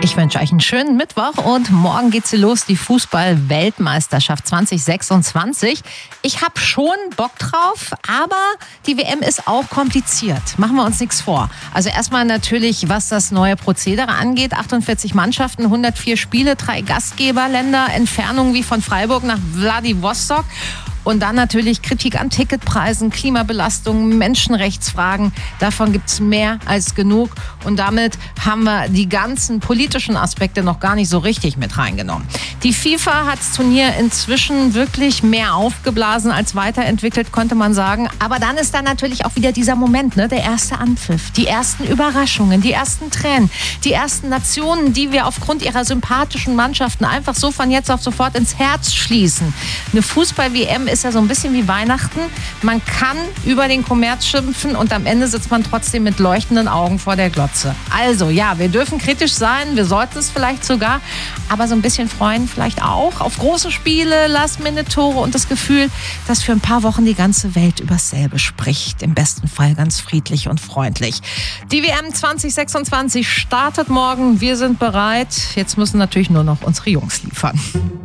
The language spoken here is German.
Ich wünsche euch einen schönen Mittwoch und morgen geht sie los, die Fußball-Weltmeisterschaft 2026. Ich habe schon Bock drauf, aber die WM ist auch kompliziert. Machen wir uns nichts vor. Also erstmal natürlich, was das neue Prozedere angeht. 48 Mannschaften, 104 Spiele, 3 Gastgeberländer, Entfernungen wie von Freiburg nach Wladiwostok. Und dann natürlich Kritik an Ticketpreisen, Klimabelastung, Menschenrechtsfragen. Davon gibt es mehr als genug. Und damit haben wir die ganzen politischen Aspekte noch gar nicht so richtig mit reingenommen. Die FIFA hat das Turnier inzwischen wirklich mehr aufgeblasen als weiterentwickelt, könnte man sagen. Aber dann ist da natürlich auch wieder dieser Moment, ne? Der erste Anpfiff, die ersten Überraschungen, die ersten Tränen, die ersten Nationen, die wir aufgrund ihrer sympathischen Mannschaften einfach so von jetzt auf sofort ins Herz schließen. Eine Fußball-WM ist ja so ein bisschen wie Weihnachten. Man kann über den Kommerz schimpfen und am Ende sitzt man trotzdem mit leuchtenden Augen vor der Glotze. Also ja, wir dürfen kritisch sein, wir sollten es vielleicht sogar, aber so ein bisschen freuen vielleicht auch auf große Spiele, Last-Minute-Tore und das Gefühl, dass für ein paar Wochen die ganze Welt übers selbe spricht. Im besten Fall ganz friedlich und freundlich. Die WM 2026 startet morgen. Wir sind bereit. Jetzt müssen natürlich nur noch unsere Jungs liefern.